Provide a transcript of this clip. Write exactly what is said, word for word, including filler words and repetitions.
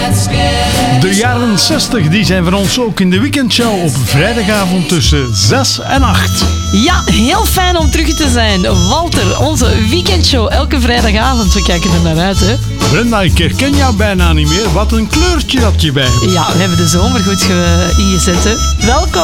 De jaren zestig die zijn voor ons ook in de weekendshow op vrijdagavond tussen zes en acht. Ja, heel fijn om terug te zijn. Walter, onze weekendshow elke vrijdagavond. We kijken er naar uit, hè. Brenda, ik herken jou bijna niet meer. Wat een kleurtje dat je bij hebt. Ja, we hebben de zomer goed ge- ingezet, hè. Welkom.